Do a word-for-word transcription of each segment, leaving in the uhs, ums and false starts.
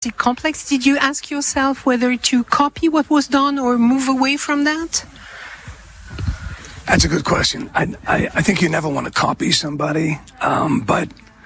it complex? Did you ask yourself whether to copy what was done or move away from that? That's a good question. I, I, I think you never want to copy somebody, um, but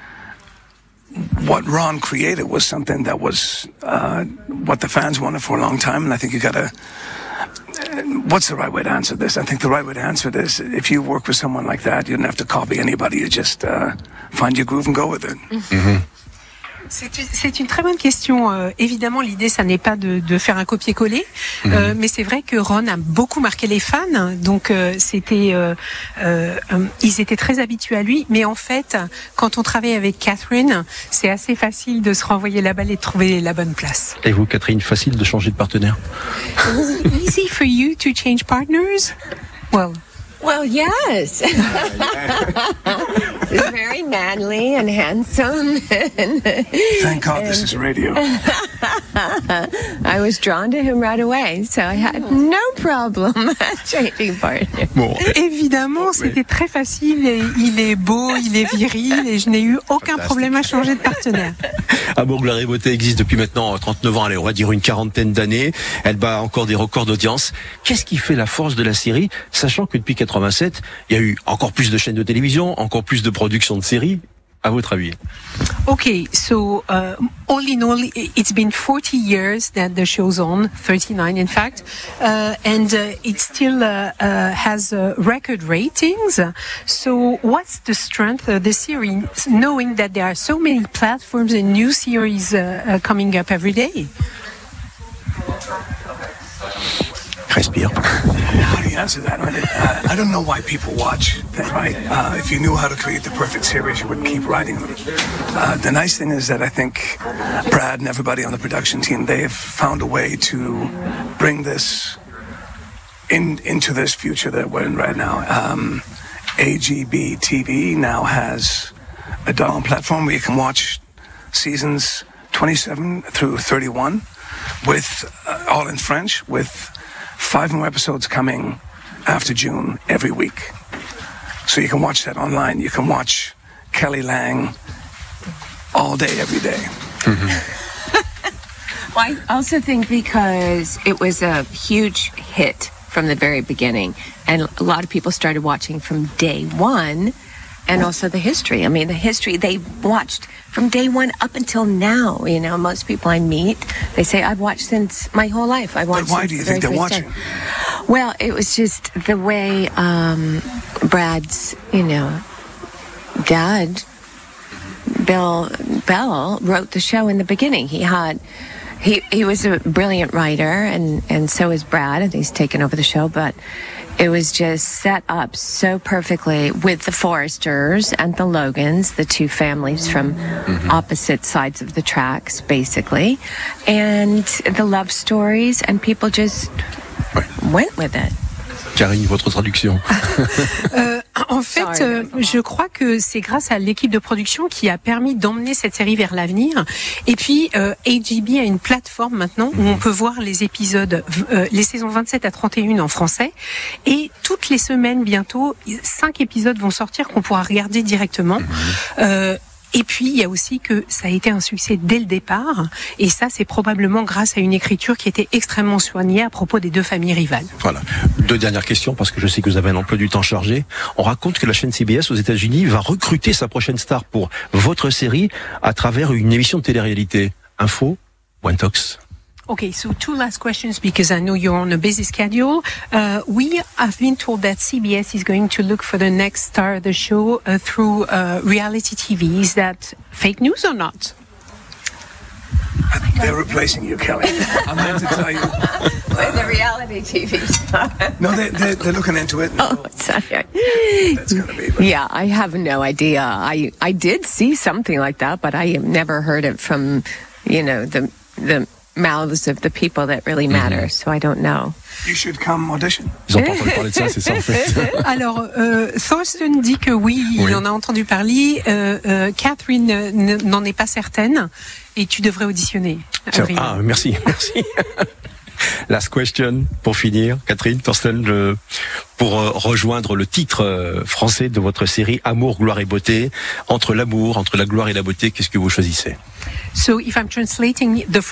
what Ron created was something that was uh, what the fans wanted for a long time, and I think you got to... What's the right way to answer this? I think the right way to answer this, if you work with someone like that, you don't have to copy anybody. You just uh, find your groove and go with it. Mm-hmm. C'est, c'est une très bonne question. Euh, évidemment, l'idée, ça n'est pas de, de faire un copier-coller, mmh. euh, mais c'est vrai que Ron a beaucoup marqué les fans. Donc, euh, c'était, euh, euh, ils étaient très habitués à lui. Mais en fait, quand on travaille avec Catherine, c'est assez facile de se renvoyer la balle et de trouver la bonne place. Et vous, Catherine, facile de changer de partenaire? Was it easy for you to change partners? Well. Well, yes. He's very manly and handsome. And, Thank God and this is radio. I was drawn to him right away, so I had no problem changing partner. Bon. Évidemment, c'était très facile. Et il est beau, il est viril, et je n'ai eu aucun Fantastique. problème à changer de partenaire. Amour, gloire et beauté existe depuis maintenant trente-neuf ans, allez, on va dire une quarantaine d'années. Elle bat encore des records d'audience. Qu'est-ce qui fait la force de la série, sachant que depuis quatre-vingt-sept, il y a eu encore plus de chaînes de télévision, encore plus de productions de séries? À votre avis? Okay, so uh, all in all, it's been forty years that the show's on, thirty-nine in fact, uh, and uh, it still uh, uh, has uh, record ratings. So what's the strength of the series, knowing that there are so many platforms and new series uh, uh, coming up every day? Respire. How do you answer that? I, mean, uh, I don't know why people watch that, right? Uh, if you knew how to create the perfect series, you would keep writing them. Uh, the nice thing is that I think Brad and everybody on the production team, they have found a way to bring this in into this future that we're in right now. Um, A G B T V now has a down platform where you can watch seasons twenty-seven through thirty-one with uh, all in French, with five more episodes coming after June every week. So you can watch that online. You can watch Kelly Lang all day, every day. Mm-hmm. Well, I also think because it was a huge hit from the very beginning, and a lot of people started watching from day one, and also the history. I mean, the history, they watched from day one up until now. You know, most people I meet, they say, I've watched since my whole life. I watched But why do you think they're watching? Day. Well, it was just the way um, Brad's, you know, dad, Bill Bell, wrote the show in the beginning. He had... He he was a brilliant writer, and, and so is Brad, and he's taken over the show, but it was just set up so perfectly with the Forresters and the Logans, the two families from mm-hmm. opposite sides of the tracks, basically, and the love stories, and people just went with it. Karine, votre traduction. euh, en fait, euh, je crois que c'est grâce à l'équipe de production qui a permis d'emmener cette série vers l'avenir. Et puis, euh, A G B a une plateforme maintenant où on peut voir les épisodes, euh, les saisons vingt-sept à trente et un en français. Et toutes les semaines, bientôt, cinq épisodes vont sortir qu'on pourra regarder directement. Euh, Et puis, il y a aussi que ça a été un succès dès le départ. Et ça, c'est probablement grâce à une écriture qui était extrêmement soignée à propos des deux familles rivales. Voilà. Deux dernières questions, parce que je sais que vous avez un emploi du temps chargé. On raconte que la chaîne C B S aux États-Unis va recruter sa prochaine star pour votre série à travers une émission de télé-réalité. Info, One Talks. Okay, so two last questions because I know you're on a busy schedule. Uh, we have been told that C B S is going to look for the next star of the show uh, through uh, reality T V. Is that fake news or not? They're replacing you, Kelly. I meant to tell you. With the reality T V star. No, they, they're, they're looking into it. Oh, sorry. That's going to be. But. Yeah, I have no idea. I I did see something like that, but I have never heard it from, you know, the the. mouths of the people that really matter, mm-hmm. so I don't know. You should come audition. Ils ont pas entendu parler de ça, c'est ça en fait. Alors, euh, Thorsten dit que oui, il oui. en a entendu parler. Euh, euh, Catherine n- n'en est pas certaine, et tu devrais auditionner. Ah, merci, merci. Last question, pour finir, Catherine, Thorsten, le, pour euh, rejoindre le titre euh, français de votre série Amour, gloire et beauté. Entre l'amour, entre la gloire et la beauté, qu'est-ce que vous choisissez? So, if I'm translating, the